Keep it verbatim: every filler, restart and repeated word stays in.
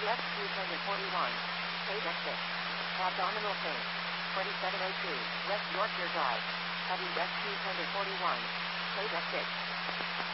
Rescue Tender forty-one. Page exit. Abdominal pain. twenty-seven oh two. West Yorkshire Drive. Heavy Rescue Tender forty-one. Page exit.